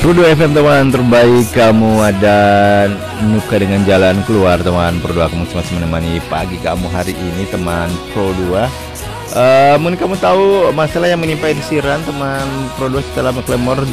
Rudo FM teman terbaik kamu, ada Nuka dengan jalan keluar teman Pro 2. Kamu masih menemani pagi kamu hari ini teman Pro 2. Mungkin kamu tahu masalah yang menimpa Ed Sheeran teman Pro 2 setelah Macklemore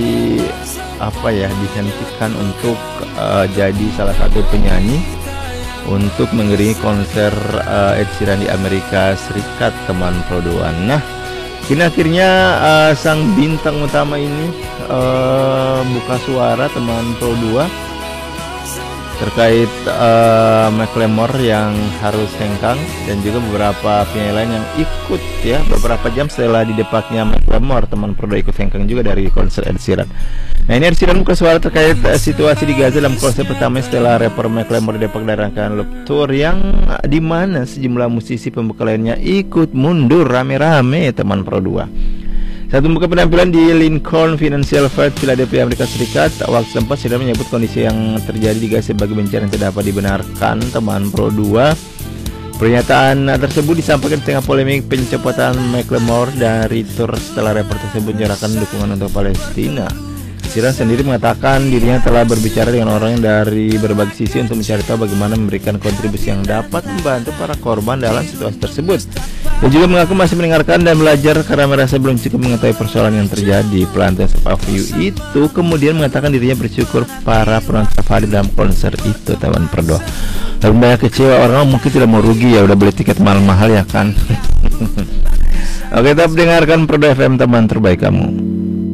dihentikan untuk jadi salah satu penyanyi untuk mengiringi konser Ed Sheeran di Amerika Serikat teman Pro 2. Nah, kini akhirnya sang bintang utama ini buka suara teman Pro 2 terkait Macklemore yang harus hengkang dan juga beberapa penyanyi lain yang ikut ya beberapa jam setelah didepaknya Macklemore. Teman Pro 2 ikut hengkang juga dari konser Ed Sheeran. Nah, ini Ed Sheeran buka suara terkait situasi di Gaza dalam konser pertama setelah rapper Macklemore didepak dari rangkaian Love Tour yang dimana sejumlah musisi pembuka lainnya ikut mundur rame-rame teman Pro 2. Saat membuka penampilan di Lincoln Financial Field, Philadelphia, Amerika Serikat, waktu sempat Sheeran menyebut kondisi yang terjadi di Gaza sebagai bencana yang tidak dapat dibenarkan teman Pro 2. Pernyataan tersebut disampaikan di tengah polemik pencopotan Macklemore dari tour setelah rapper tersebut menyerahkan dukungan untuk Palestina. Sheeran sendiri mengatakan dirinya telah berbicara dengan orang dari berbagai sisi untuk mencari tahu bagaimana memberikan kontribusi yang dapat membantu para korban dalam situasi tersebut. Dia juga mengaku masih mendengarkan dan belajar karena merasa belum cukup mengetahui persoalan yang terjadi. Pelantikan Sepaview itu kemudian mengatakan dirinya bersyukur para penonton hadir dalam konser itu teman Pro 2. Lalu banyak kecewa, orang mungkin tidak mau rugi ya udah beli tiket mahal-mahal ya kan. Oke, tetap dengarkan Pro 2 FM teman terbaik kamu.